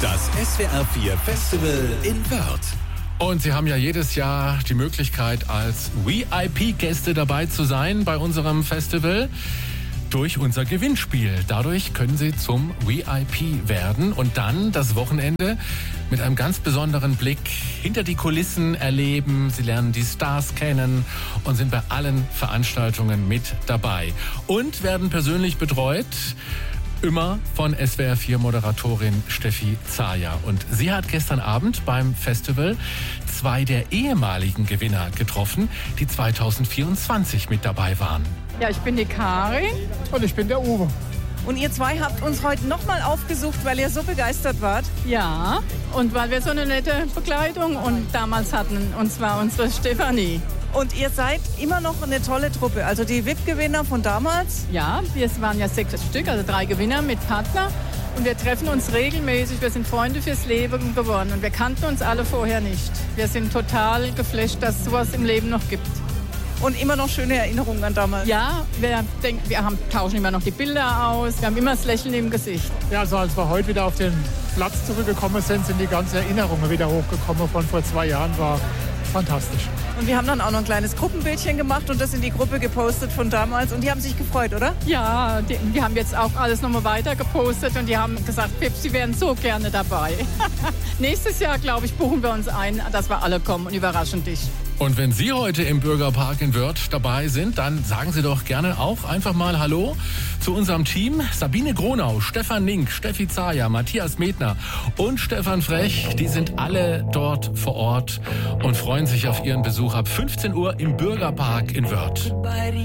Das SWR4 Festival in Wörth. Und Sie haben ja jedes Jahr die Möglichkeit, als VIP-Gäste dabei zu sein bei unserem Festival durch unser Gewinnspiel. Dadurch können Sie zum VIP werden und dann das Wochenende mit einem ganz besonderen Blick hinter die Kulissen erleben. Sie lernen die Stars kennen und sind bei allen Veranstaltungen mit dabei. Und werden persönlich betreut, immer von SWR4-Moderatorin Steffi Zaja. Und sie hat gestern Abend beim Festival 2 der ehemaligen Gewinner getroffen, die 2024 mit dabei waren. Ja, ich bin die Karin. Und ich bin der Uwe. Und ihr zwei habt uns heute nochmal aufgesucht, weil ihr so begeistert wart. Ja, und weil wir so eine nette Begleitung und damals hatten, und zwar unsere Stefanie. Und ihr seid immer noch eine tolle Truppe. Also die VIP-Gewinner von damals. Ja, wir waren ja 6 Stück, also 3 Gewinner mit Partner. Und wir treffen uns regelmäßig. Wir sind Freunde fürs Leben geworden. Und wir kannten uns alle vorher nicht. Wir sind total geflasht, dass es sowas im Leben noch gibt. Und immer noch schöne Erinnerungen an damals. Ja, wir tauschen immer noch die Bilder aus. Wir haben immer das Lächeln im Gesicht. Ja, also als wir heute wieder auf den Platz zurückgekommen sind, sind die ganzen Erinnerungen wieder hochgekommen von vor 2 Jahren. War fantastisch. Und wir haben dann auch noch ein kleines Gruppenbildchen gemacht und das in die Gruppe gepostet von damals. Und die haben sich gefreut, oder? Ja, die haben jetzt auch alles nochmal weiter gepostet und die haben gesagt, Pips, sie wären so gerne dabei. Nächstes Jahr, glaube ich, buchen wir uns ein, dass wir alle kommen und überraschen dich. Und wenn Sie heute im Bürgerpark in Wörth dabei sind, dann sagen Sie doch gerne auch einfach mal Hallo zu unserem Team. Sabine Gronau, Stefan Link, Steffi Zaja, Matthias Medner und Stefan Frech. Die sind alle dort vor Ort und freuen sich auf Ihren Besuch ab 15 Uhr im Bürgerpark in Wörth.